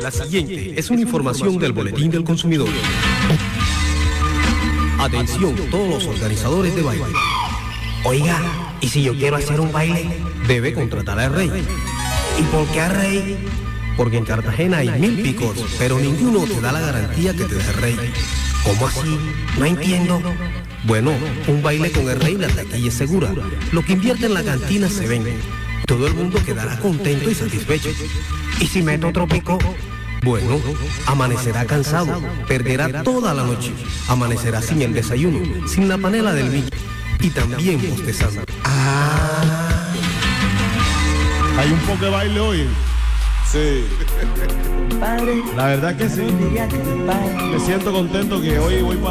La siguiente es una información del Boletín del Consumidor. Atención, todos los organizadores de baile. Oiga, ¿y si yo quiero hacer un baile? Debe contratar al rey. ¿Y por qué al rey? Porque en Cartagena hay 1000 picos, pero ninguno te da la garantía que te dé el rey. ¿Cómo así? No entiendo. Bueno, un baile con el rey la taquilla es segura. Lo que invierte en la cantina se vende. Todo el mundo quedará contento y satisfecho. ¿Y si meto otro pico? Bueno, amanecerá cansado, perderá toda la noche, amanecerá sin el desayuno, sin la panela del Mickey y también bostezando. Hay un poco de baile hoy. Sí. La verdad que sí. Me siento contento que hoy voy para